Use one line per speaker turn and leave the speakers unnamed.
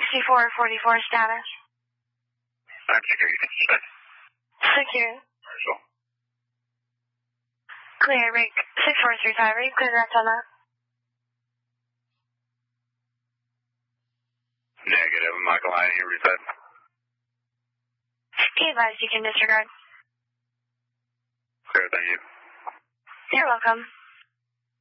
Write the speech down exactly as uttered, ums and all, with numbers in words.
sixty-four forty-four status.
I'm secure, you can suspect.
Secure.
Marshall.
Clear, rig six four three five, rig clear direct on that.
Negative, Michael, I hear reset.
Be advised you can disregard.
Clear, thank you.
You're welcome.